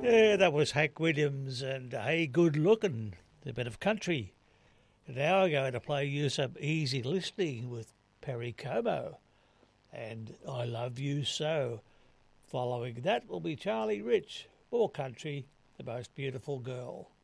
Yeah, that was Hank Williams and Hey Good Looking, a bit of country. Now I'm going to play you some easy listening with Perry Como and I Love You So. Following that will be Charlie Rich, more country, the most beautiful girl.